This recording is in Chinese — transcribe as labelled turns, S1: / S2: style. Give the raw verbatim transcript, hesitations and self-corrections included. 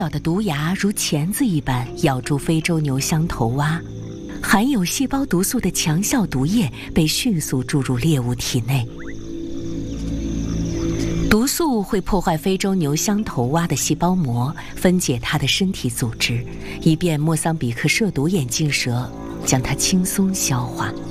S1: 小的毒牙如钳子一般咬住非洲牛香头蛙，含有细胞毒素的强效毒液被迅速注入猎物体内。毒素会破坏非洲牛香头蛙的细胞膜，分解它的身体组织，以便莫桑比克涉毒眼镜蛇将它轻松消化。